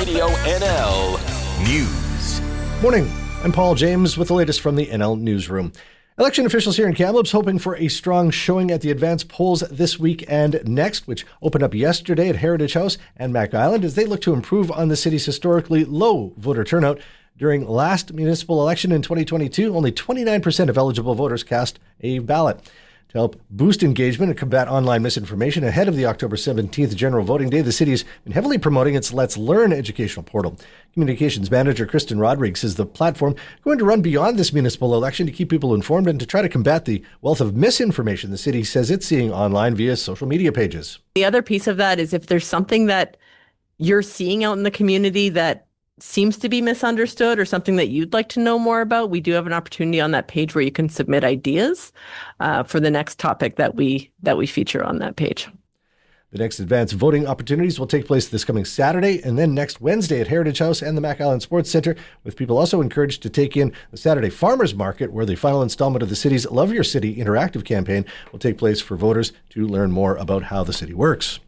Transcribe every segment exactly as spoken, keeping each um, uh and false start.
Radio N L News. Morning. I'm Paul James with the latest from the N L Newsroom. Election officials here in Kamloops hoping for a strong showing at the advanced polls this week and next, which opened up yesterday at Heritage House and Mac Island as they look to improve on the city's historically low voter turnout. During last municipal election in twenty twenty-two, only twenty-nine percent of eligible voters cast a ballot. To help boost engagement and combat online misinformation ahead of the October seventeenth general voting day, the city has been heavily promoting its Let's Learn educational portal. Communications manager Kristen Rodrigues says the platform is going to run beyond this municipal election to keep people informed and to try to combat the wealth of misinformation the city says it's seeing online via social media pages. The other piece of that is if there's something that you're seeing out in the community that seems to be misunderstood or something that you'd like to know more about, we do have an opportunity on that page where you can submit ideas uh, for the next topic that we that we feature on that page. The next advanced voting opportunities will take place this coming Saturday and then next Wednesday at Heritage House and the Mac Island Sports Centre, with people also encouraged to take in the Saturday Farmers Market, where the final installment of the city's Love Your City interactive campaign will take place for voters to learn more about how the city works.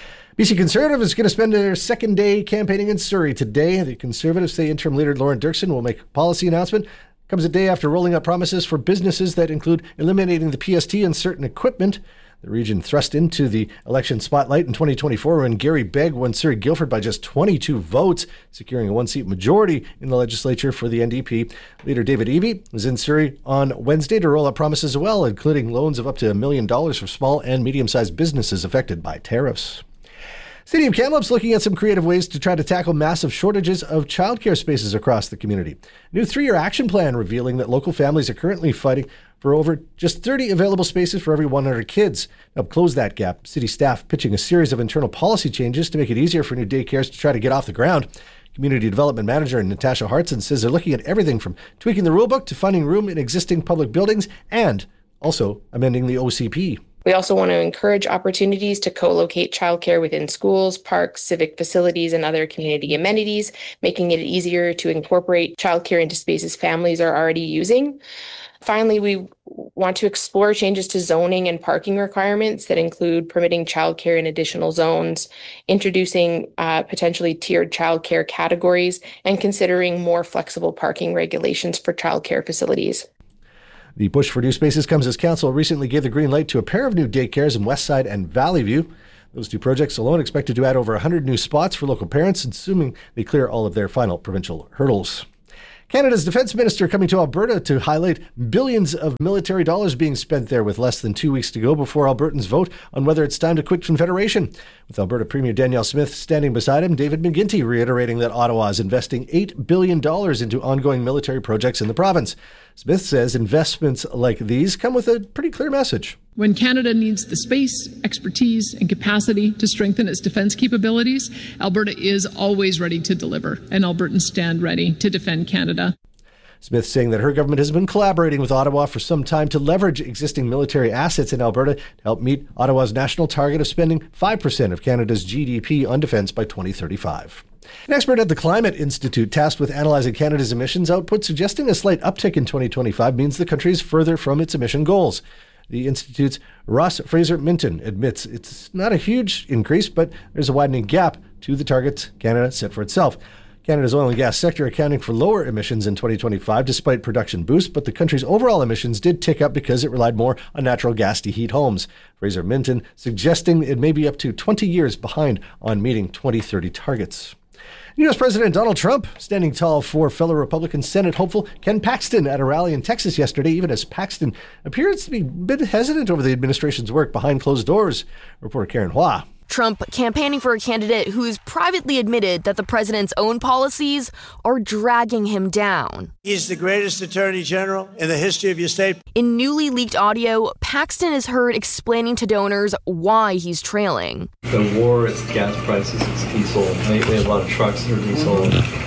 B C Conservative is going to spend their second day campaigning in Surrey today. The Conservatives say interim leader Lauren Dirksen will make a policy announcement. It comes a day after rolling out promises for businesses that include eliminating the P S T and certain equipment. The region thrust into the election spotlight in twenty twenty-four when Gary Begg won Surrey Guildford by just twenty-two votes, securing a one-seat majority in the legislature for the N D P. Leader David Eby was in Surrey on Wednesday to roll out promises as well, including loans of up to a million dollars for small and medium-sized businesses affected by tariffs. City of Kamloops looking at some creative ways to try to tackle massive shortages of childcare spaces across the community. New three-year action plan revealing that local families are currently fighting for over just thirty available spaces for every one hundred kids. To help close that gap, city staff pitching a series of internal policy changes to make it easier for new daycares to try to get off the ground. Community Development Manager Natasha Hartson says they're looking at everything from tweaking the rulebook to finding room in existing public buildings and also amending the O C P. We also want to encourage opportunities to co-locate childcare within schools, parks, civic facilities, and other community amenities, making it easier to incorporate childcare into spaces families are already using. Finally, we want to explore changes to zoning and parking requirements that include permitting childcare in additional zones, introducing uh, potentially tiered childcare categories, and considering more flexible parking regulations for childcare facilities. The push for new spaces comes as council recently gave the green light to a pair of new daycares in Westside and Valley View. Those two projects alone expected to add over one hundred new spots for local parents, assuming they clear all of their final provincial hurdles. Canada's defense minister coming to Alberta to highlight billions of military dollars being spent there with less than two weeks to go before Albertans vote on whether it's time to quit Confederation. With Alberta Premier Danielle Smith standing beside him, David McGuinty reiterating that Ottawa is investing eight billion dollars into ongoing military projects in the province. Smith says investments like these come with a pretty clear message. When Canada needs the space, expertise, and capacity to strengthen its defense capabilities, Alberta is always ready to deliver, and Albertans stand ready to defend Canada. Smith saying that her government has been collaborating with Ottawa for some time to leverage existing military assets in Alberta to help meet Ottawa's national target of spending five percent of Canada's G D P on defense by twenty thirty-five. An expert at the Climate Institute tasked with analyzing Canada's emissions output suggesting a slight uptick in twenty twenty-five means the country is further from its emission goals. The Institute's Ross Fraser-Minton admits it's not a huge increase, but there's a widening gap to the targets Canada set for itself. Canada's oil and gas sector accounting for lower emissions in twenty twenty-five despite production boosts, but the country's overall emissions did tick up because it relied more on natural gas to heat homes. Fraser-Minton suggesting it may be up to twenty years behind on meeting twenty thirty targets. U S President Donald Trump standing tall for fellow Republican Senate hopeful Ken Paxton at a rally in Texas yesterday, even as Paxton appears to be a bit hesitant over the administration's work behind closed doors. Reporter Karen Hua. Trump campaigning for a candidate who's privately admitted that the president's own policies are dragging him down. He's the greatest attorney general in the history of your state. In newly leaked audio, Paxton is heard explaining to donors why he's trailing. The war, it's gas prices, it's diesel. We have a lot of trucks that are diesel.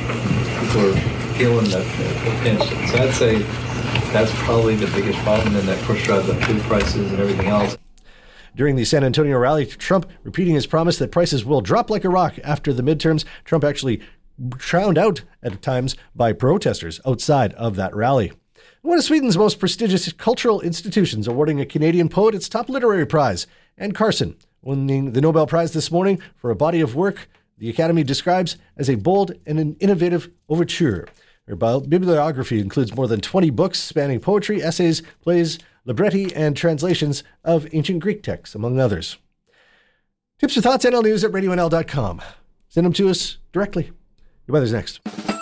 People are feeling that, that pinch. So I'd say that's probably the biggest problem, and that push drives up food prices and everything else. During the San Antonio rally, Trump repeating his promise that prices will drop like a rock after the midterms. Trump actually drowned out at times by protesters outside of that rally. One of Sweden's most prestigious cultural institutions awarding a Canadian poet its top literary prize, Anne Carson, winning the Nobel Prize this morning for a body of work the Academy describes as a bold and an innovative overture. Her bibliography includes more than twenty books spanning poetry, essays, plays, libretti, and translations of ancient Greek texts, among others. Tips or thoughts, N L News at radio N L dot com. Send them to us directly. Your weather's next.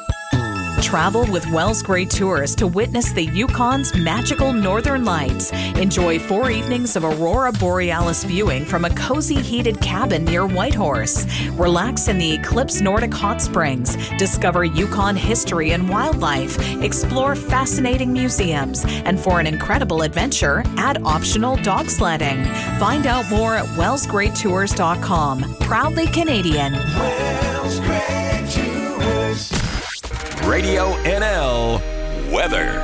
Travel with Wells Gray Tours to witness the Yukon's magical northern lights. Enjoy four evenings of Aurora Borealis viewing from a cozy heated cabin near Whitehorse. Relax in the Eclipse Nordic Hot Springs. Discover Yukon history and wildlife. Explore fascinating museums. And for an incredible adventure, add optional dog sledding. Find out more at wells gray tours dot com. Proudly Canadian. Wells Gray Tours. Radio N L weather.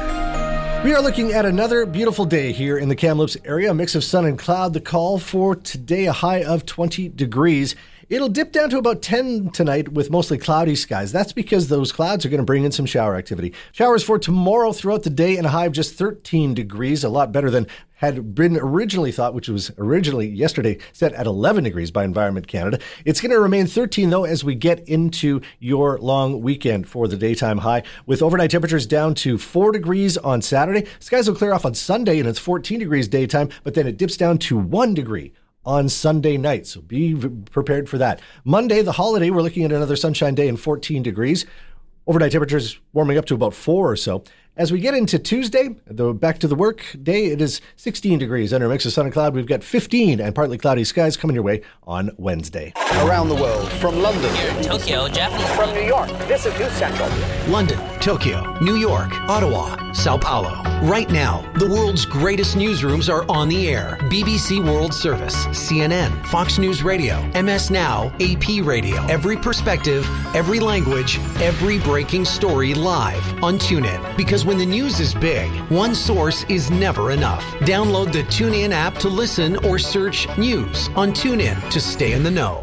We are looking at another beautiful day here in the Kamloops area. A mix of sun and cloud. The call for today, a high of twenty degrees. It'll dip down to about ten tonight with mostly cloudy skies. That's because those clouds are going to bring in some shower activity. Showers for tomorrow throughout the day and a high of just thirteen degrees, a lot better than had been originally thought, which was originally yesterday set at eleven degrees by Environment Canada. It's going to remain thirteen, though, as we get into your long weekend for the daytime high, with overnight temperatures down to four degrees on Saturday. Skies will clear off on Sunday, and it's fourteen degrees daytime, but then it dips down to one degree on Sunday night, so be prepared for that. Monday, the holiday, we're looking at another sunshine day and fourteen degrees. Overnight temperatures warming up to about four or so. As we get into Tuesday, the back to the work day, it is sixteen degrees under a mix of sun and cloud. We've got fifteen and partly cloudy skies coming your way on Wednesday. Around the world, from London, here, Tokyo, Japan, from New York, this is News Central. London, Tokyo, New York, Ottawa, Sao Paulo. Right now, the world's greatest newsrooms are on the air. B B C World Service, C N N, Fox News Radio, M S Now, A P Radio. Every perspective, every language, every breaking story live on TuneIn. Because when the news is big, one source is never enough. Download the TuneIn app to listen or search news on TuneIn to stay in the know.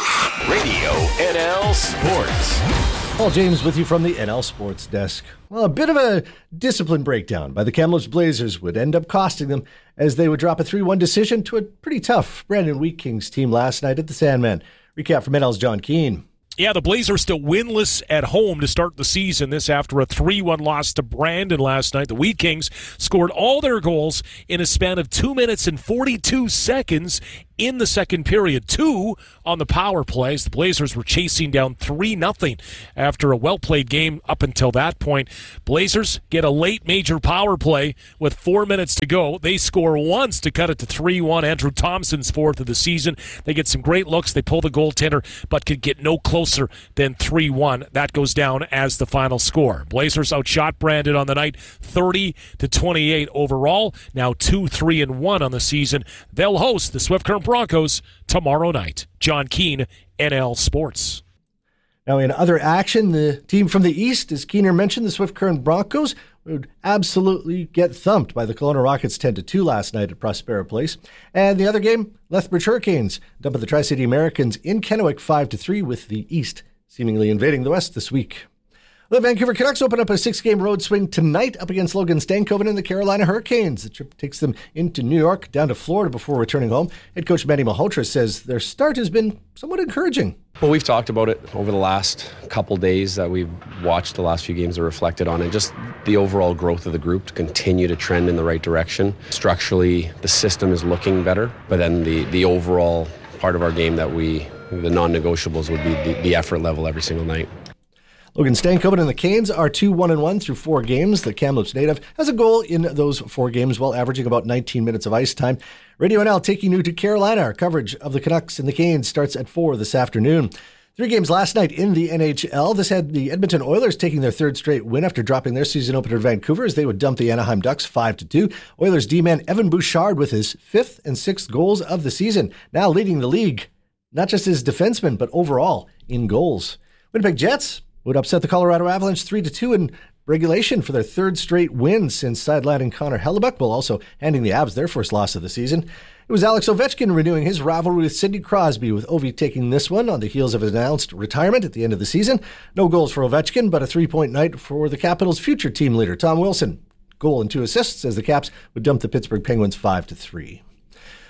Radio N L Sports. Paul James with you from the N L Sports Desk. Well, a bit of a discipline breakdown by the Kamloops Blazers would end up costing them as they would drop a three one decision to a pretty tough Brandon Wheat Kings team last night at the Sandman. Recap from N L's John Keane. Yeah, the Blazers still winless at home to start the season. This after a three one loss to Brandon last night. The Wheat Kings scored all their goals in a span of two minutes and forty-two seconds in the second period. Two on the power plays. The Blazers were chasing down three nothing after a well-played game up until that point. Blazers get a late major power play with four minutes to go. They score once to cut it to three one. Andrew Thompson's fourth of the season. They get some great looks. They pull the goaltender, but could get no closer than three one. That goes down as the final score. Blazers outshot Brandon on the night, thirty to twenty-eight overall. Now two three and one on the season. They'll host the Swift Current Broncos tomorrow night. John Keane, N L Sports. Now, in other action, the team from the East, as Keener mentioned, the Swift Current Broncos, would absolutely get thumped by the Kelowna Rockets ten to two last night at Prospera Place. And the other game, Lethbridge Hurricanes dumping the Tri-City Americans in Kennewick five to three, with the East seemingly invading the West this week. The Vancouver Canucks open up a six-game road swing tonight up against Logan Stankoven and the Carolina Hurricanes. The trip takes them into New York, down to Florida before returning home. Head coach Manny Malhotra says their start has been somewhat encouraging. Well, we've talked about it over the last couple days that we've watched. The last few games are reflected on it. Just the overall growth of the group to continue to trend in the right direction. Structurally, the system is looking better, but then the, the overall part of our game that we, the non-negotiables would be the, the effort level every single night. Logan Stankoven and the Canes are two one and one through four games. The Kamloops native has a goal in those four games while averaging about nineteen minutes of ice time. Radio N L taking you to Carolina. Our coverage of the Canucks and the Canes starts at four this afternoon. Three games last night in the N H L. This had the Edmonton Oilers taking their third straight win after dropping their season opener to Vancouver as they would dump the Anaheim Ducks five to two. Oilers D-man Evan Bouchard with his fifth and sixth goals of the season, now leading the league, not just as defenseman, but overall in goals. Winnipeg Jets would upset the Colorado Avalanche three to two in regulation for their third straight win since sidelining Connor Hellebuck, while also handing the Avs their first loss of the season. It was Alex Ovechkin renewing his rivalry with Sidney Crosby, with Ovi taking this one on the heels of his announced retirement at the end of the season. No goals for Ovechkin, but a three-point night for the Capitals' future team leader, Tom Wilson. Goal and two assists as the Caps would dump the Pittsburgh Penguins five to three.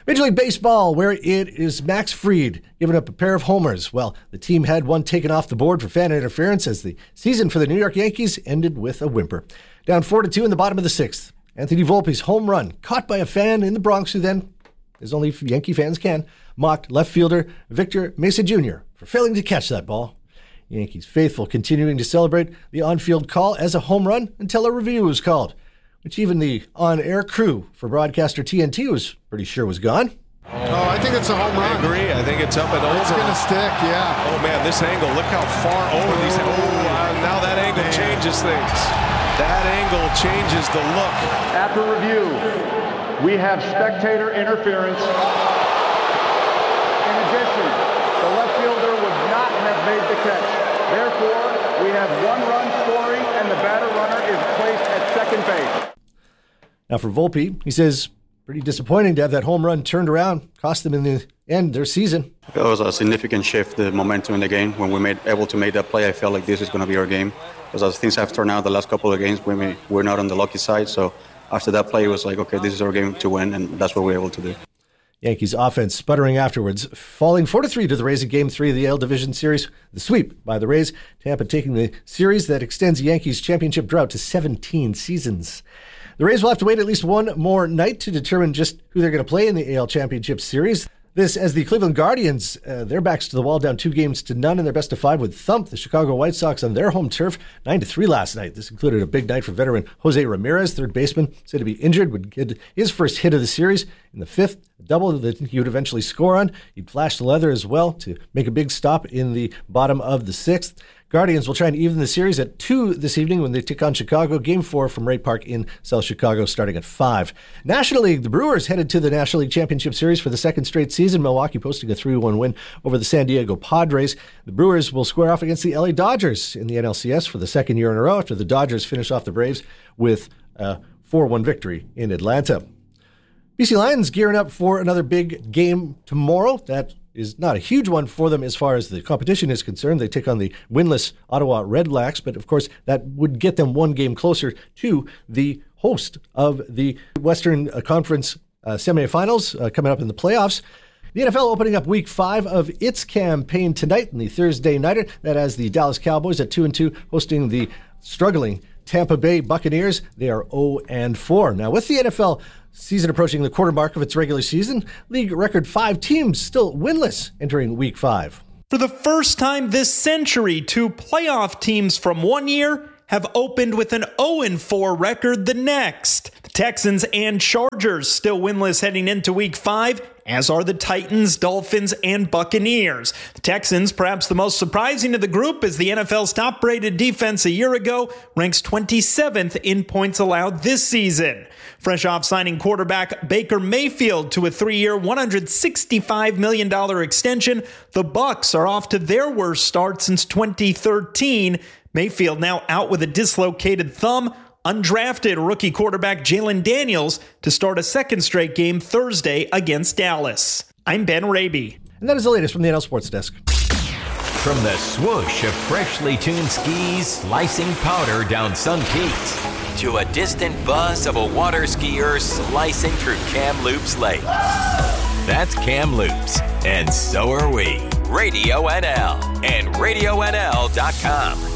Major League Baseball, where it is Max Fried giving up a pair of homers. Well, the team had one taken off the board for fan interference as the season for the New York Yankees ended with a whimper. Down four to two in the bottom of the sixth. Anthony Volpe's home run, caught by a fan in the Bronx who then, as only Yankee fans can, mocked left fielder Victor Mesa Junior for failing to catch that ball. Yankees faithful continuing to celebrate the on-field call as a home run until a review was called, which even the on-air crew for broadcaster T N T was pretty sure was gone. Oh, I think it's a home run. I agree. I think it's up and over. It's going to stick, yeah. Oh, man, this angle. Look how far over these. Oh, uh, now that angle man. changes things. That angle changes the look. After review, we have spectator interference. In addition, the left fielder would not have made the catch. Therefore, we have one run scoring, and the batter runner is placed at second base. Now for Volpe, he says, pretty disappointing to have that home run turned around, cost them in the end their season. It was a significant shift, the momentum in the game. When we made able to make that play, I felt like this is going to be our game. Because as things have turned out the last couple of games, we may, we're not on the lucky side. So after that play, it was like, okay, this is our game to win, and that's what we were able to do. Yankees offense sputtering afterwards, falling four to three to the Rays in Game three of the A L Division Series. The sweep by the Rays. Tampa taking the series that extends the Yankees' championship drought to seventeen seasons. The Rays will have to wait at least one more night to determine just who they're going to play in the A L Championship Series. This as the Cleveland Guardians, uh, their backs to the wall, down two games to none in their best of five would thump the Chicago White Sox on their home turf, nine to three last night. This included a big night for veteran Jose Ramirez, third baseman, said to be injured, would get his first hit of the series in the fifth, a double that he would eventually score on. He'd flash the leather as well to make a big stop in the bottom of the sixth. Guardians will try and even the series at two this evening when they take on Chicago. Game four from Ray Park in South Chicago starting at five. National League, the Brewers headed to the National League Championship Series for the second straight season. Milwaukee posting a three one win over the San Diego Padres. The Brewers will square off against the L A Dodgers in the N L C S for the second year in a row after the Dodgers finish off the Braves with a four one victory in Atlanta. B C Lions gearing up for another big game tomorrow. That is not a huge one for them as far as the competition is concerned. They take on the winless Ottawa Redblacks, but of course that would get them one game closer to the host of the Western Conference uh, semifinals uh, coming up in the playoffs. The N F L opening up week five of its campaign tonight in the Thursday nighter. That has the Dallas Cowboys at two and two hosting the struggling Tampa Bay Buccaneers. They are oh and four. Now with the N F L season approaching the quarter mark of its regular season, league record five teams still winless entering week five. For the first time this century, two playoff teams from one year have opened with an oh and four record the next. The Texans and Chargers still winless heading into week five, as are the Titans, Dolphins, and Buccaneers. The Texans, perhaps the most surprising of the group, as the N F L's top-rated defense a year ago ranks twenty-seventh in points allowed this season. Fresh off signing quarterback Baker Mayfield to a three-year, one hundred sixty-five million dollars extension, the Bucs are off to their worst start since twenty thirteen. Mayfield now out with a dislocated thumb. Undrafted rookie quarterback Jalen Daniels to start a second straight game Thursday against Dallas. I'm Ben Raby. And that is the latest from the N L Sports Desk. From the swoosh of freshly tuned skis slicing powder down Sun Peaks to a distant buzz of a water skier slicing through Kamloops Lake. That's Kamloops, and so are we. Radio N L and radio N L dot com.